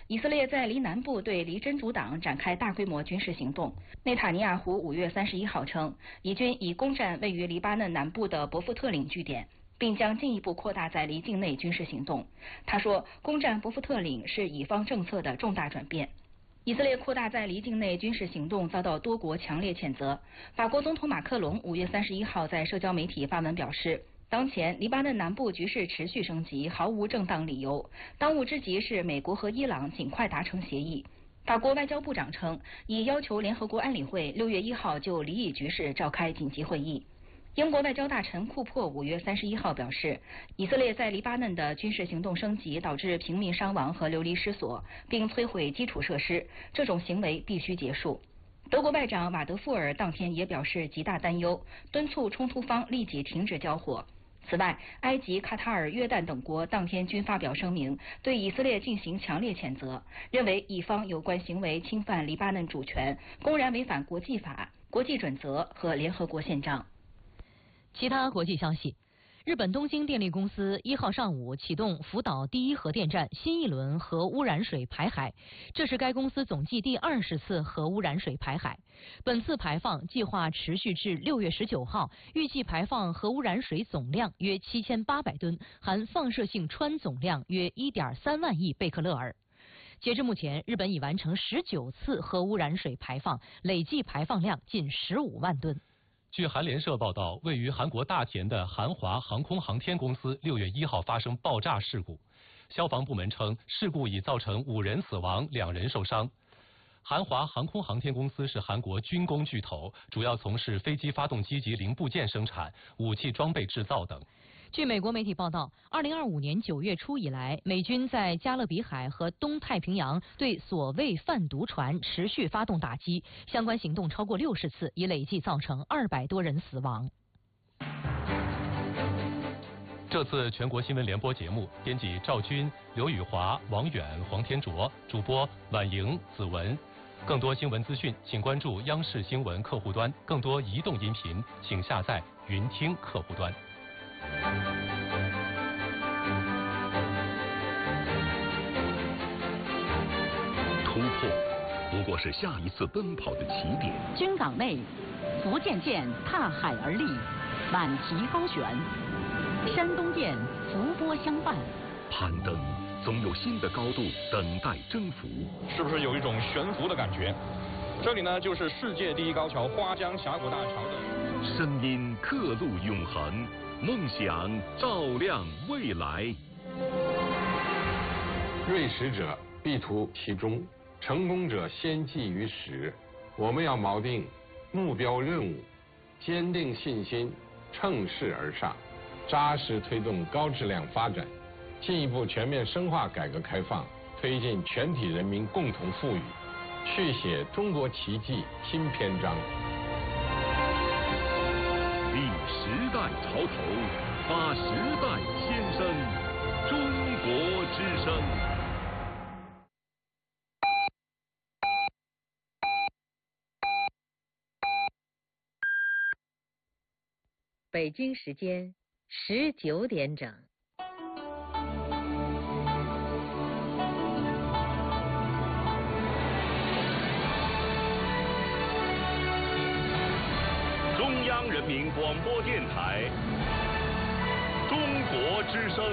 以色列在黎南部对黎真主党展开大规模军事行动。内塔尼亚胡5月31号称，以军已攻占位于黎巴嫩南部的伯福特岭据点，并将进一步扩大在黎境内军事行动。他说，攻占伯福特岭是以方政策的重大转变。以色列扩大在黎境内军事行动遭到多国强烈谴责。法国总统马克龙5月31号在社交媒体发文表示，当前黎巴嫩南部局势持续升级，毫无正当理由。当务之急是美国和伊朗尽快达成协议。法国外交部长称，已要求联合国安理会6月1号就黎以局势召开紧急会议。英国外交大臣库珀5月31号表示，以色列在黎巴嫩的军事行动升级导致平民伤亡和流离失所，并摧毁基础设施，这种行为必须结束。德国外长瓦德富尔当天也表示极大担忧，敦促冲突方立即停止交火。此外，埃及、卡塔尔、约旦等国当天均发表声明，对以色列进行强烈谴责，认为以方有关行为侵犯黎巴嫩主权，公然违反国际法、国际准则和联合国宪章。 其他国际消息，日本东京电力公司1号上午启动福岛第一核电站新一轮核污染水排海，这是该公司总计第20次核污染水排海。本次排放计划持续至6月19号，预计排放核污染水总量约7800吨，含放射性氚总量约1.3万亿贝克勒尔。截至目前，日本已完成19次核污染水排放，累计排放量近15万吨。 据韩联社报道，位于韩国大田的韩华航空航天公司6月1号发生爆炸事故，消防部门称事故已造成5人死亡，2人受伤。韩华航空航天公司是韩国军工巨头，主要从事飞机发动机及零部件生产、武器装备制造等。 据美国媒体报道，2025年9月初以来，美军在加勒比海和东太平洋对所谓贩毒船持续发动打击，相关行动超过60次，已累计造成200多人死亡。 这次全国新闻联播节目，编辑赵军、刘宇华、王远、黄天卓，主播婉莹、子文。更多新闻资讯，请关注央视新闻客户端；更多移动音频，请下载云听客户端。 突破不过是下一次奔跑的起点。 军港内，福建舰踏海而立，满旗高悬；山东舰浮波相伴。 攀登总有新的高度等待征服。 是不是有一种悬浮的感觉？这里呢，就是世界第一高桥花江峡谷大桥的。 声音刻录永恒，梦想照亮未来。 锐实者必图其中，成功者先记于始。我们要锚定目标任务，坚定信心，乘势而上，扎实推动高质量发展，进一步全面深化改革开放，推进全体人民共同富裕，续写中国奇迹新篇章。 立时代潮头，发时代先声，中国之声。 北京时间19点整。 中央人民广播电台，中国之声。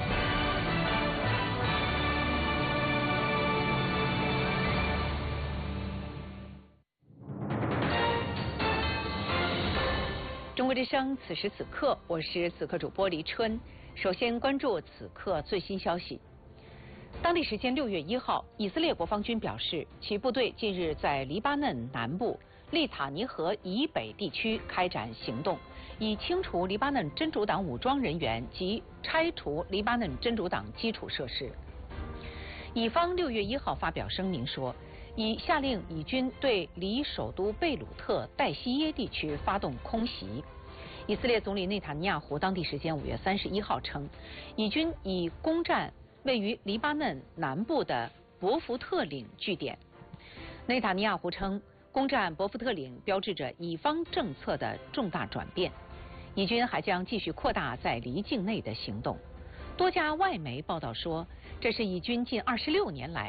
中国之声，此时此刻，我是此刻主播黎春。首先关注此刻最新消息。当地时间6月1号，以色列国防军表示，其部队近日在黎巴嫩南部利塔尼河以北地区开展行动，以清除黎巴嫩真主党武装人员及拆除黎巴嫩真主党基础设施。以方6月1号发表声明说，已下令以军对离首都贝鲁特代西耶地区发动空袭。以色列总理内塔尼亚胡当地时间5月31号称，以军已攻占位于黎巴嫩南部的伯福特岭据点。内塔尼亚胡称，攻占伯福特岭标志着以方政策的重大转变。以军还将继续扩大在黎境内的行动。多家外媒报道说，这是以军近26年来